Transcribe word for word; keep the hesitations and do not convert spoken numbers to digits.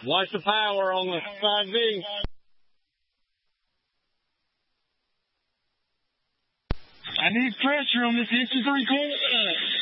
Watch the power on the five V. I need pressure on this inch and three quarter.